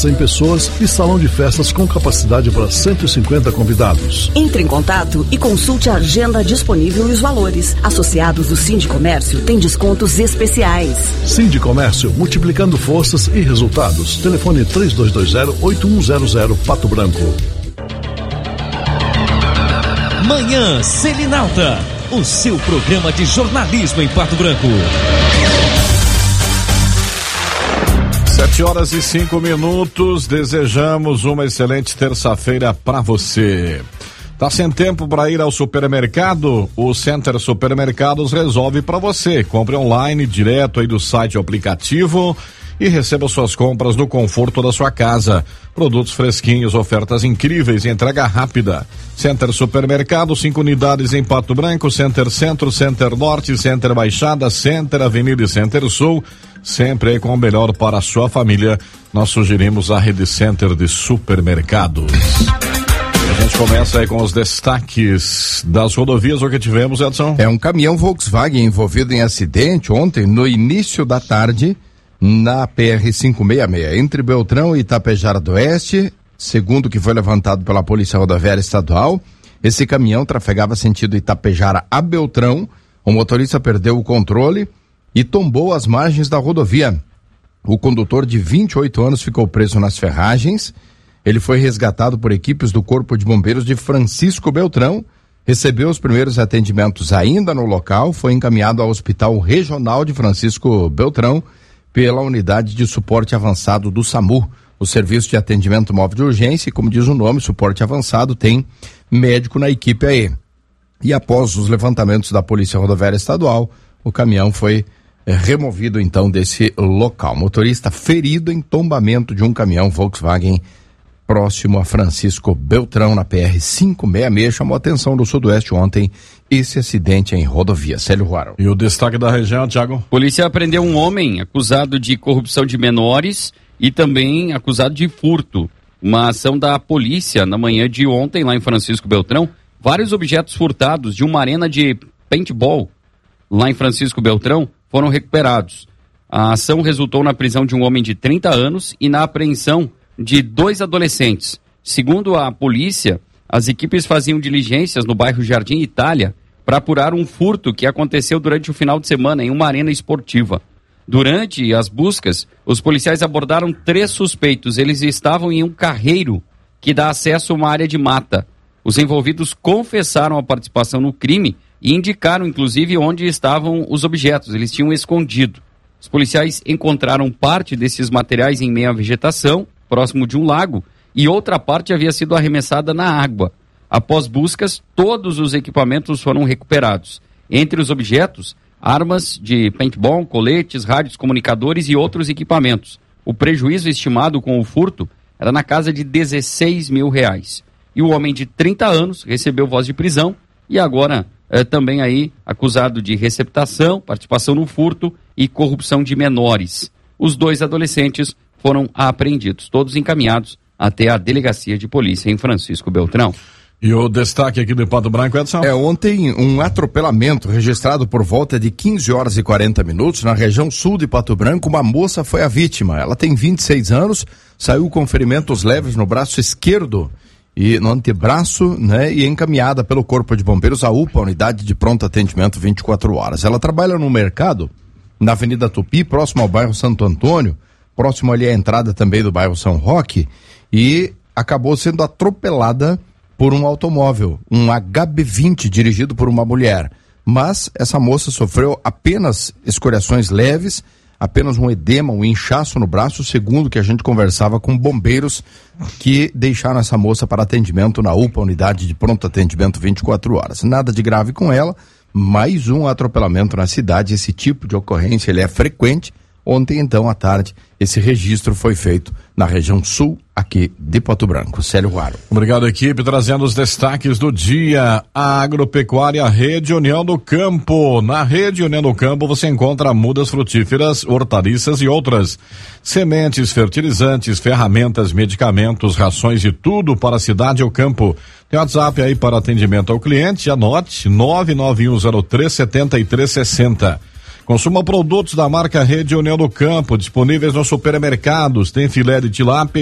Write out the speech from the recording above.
100 pessoas e salão de festas com capacidade para 150 convidados. Entre em contato e consulte a agenda disponível e os valores. Associados do Sindicomércio têm descontos especiais. Sindicomércio, multiplicando forças e resultados. Telefone 3220-8100 Pato Branco. Manhã Selinalta, o seu programa de jornalismo em Pato Branco. 7h05. Desejamos uma excelente terça-feira para você. Tá sem tempo para ir ao supermercado? O Center Supermercados resolve para você. Compre online, direto aí do site ou aplicativo e receba suas compras no conforto da sua casa. Produtos fresquinhos, ofertas incríveis e entrega rápida. Center Supermercado, 5 unidades em Pato Branco, Center Centro, Center Norte, Center Baixada, Center Avenida e Center Sul. Sempre aí com o melhor para a sua família. Nós sugerimos a Rede Center de Supermercados. A gente começa aí com os destaques das rodovias. O que tivemos, Edson? Um caminhão Volkswagen envolvido em acidente ontem, no início da tarde, na PR-566, entre Beltrão e Itapejara do Oeste. Segundo o que foi levantado pela Polícia Rodoviária Estadual, esse caminhão trafegava sentido Itapejara a Beltrão. O motorista perdeu o controle e tombou às margens da rodovia. O condutor de 28 anos ficou preso nas ferragens. Ele foi resgatado por equipes do Corpo de Bombeiros de Francisco Beltrão, recebeu os primeiros atendimentos ainda no local, foi encaminhado ao Hospital Regional de Francisco Beltrão pela Unidade de Suporte Avançado do SAMU, o Serviço de Atendimento Móvel de Urgência, e como diz o nome, suporte avançado, tem médico na equipe aí. E após os levantamentos da Polícia Rodoviária Estadual, o caminhão foi removido então desse local. Motorista ferido em tombamento de um caminhão Volkswagen próximo a Francisco Beltrão, na PR-566, chamou a atenção do Sudoeste ontem esse acidente em rodovia. Célio Ruaro. E o destaque da região, Thiago? Polícia prendeu um homem acusado de corrupção de menores e também acusado de furto. Uma ação da polícia na manhã de ontem, lá em Francisco Beltrão, vários objetos furtados de uma arena de paintball lá em Francisco Beltrão foram recuperados. A ação resultou na prisão de um homem de 30 anos e na apreensão de 2 adolescentes. Segundo a polícia, as equipes faziam diligências no bairro Jardim Itália para apurar um furto que aconteceu durante o final de semana em uma arena esportiva. Durante as buscas, os policiais abordaram 3 suspeitos. Eles estavam em um carreiro que dá acesso a uma área de mata. Os envolvidos confessaram a participação no crime e indicaram, inclusive, onde estavam os objetos. Eles tinham escondido. Os policiais encontraram parte desses materiais em meio à vegetação, próximo de um lago, e outra parte havia sido arremessada na água. Após buscas, todos os equipamentos foram recuperados. Entre os objetos, armas de paintball, coletes, rádios comunicadores e outros equipamentos. O prejuízo estimado com o furto era na casa de R$16 mil. E o homem de 30 anos recebeu voz de prisão e agora também aí acusado de receptação, participação no furto e corrupção de menores. Os 2 adolescentes foram apreendidos, todos encaminhados até a delegacia de polícia em Francisco Beltrão. E o destaque aqui do Pato Branco, Edson? Ontem um atropelamento registrado por volta de 15h40 na região sul de Pato Branco. Uma moça foi a vítima. Ela tem 26 anos, saiu com ferimentos leves no braço esquerdo e no antebraço, né? E encaminhada pelo Corpo de Bombeiros, a UPA, Unidade de Pronto Atendimento 24 horas. Ela trabalha no mercado, na Avenida Tupi, próximo ao bairro Santo Antônio, próximo ali à entrada também do bairro São Roque, e acabou sendo atropelada por um automóvel, um HB20 dirigido por uma mulher. Mas essa moça sofreu apenas escoriações leves, apenas um edema, um inchaço no braço, segundo que a gente conversava com bombeiros que deixaram essa moça para atendimento na UPA, Unidade de Pronto Atendimento 24 horas. Nada de grave com ela, mais um atropelamento na cidade. Esse tipo de ocorrência ele é frequente. Ontem, então, à tarde, esse registro foi feito na região sul aqui de Pato Branco. Célio Ruaro. Obrigado, equipe, trazendo os destaques do dia. A Agropecuária Rede União do Campo. Na Rede União do Campo você encontra mudas frutíferas, hortaliças e outras. Sementes, fertilizantes, ferramentas, medicamentos, rações de tudo para a cidade ou campo. Tem WhatsApp aí para atendimento ao cliente. Anote 991037360. Consuma produtos da marca Rede União do Campo, disponíveis nos supermercados. Tem filé de tilápia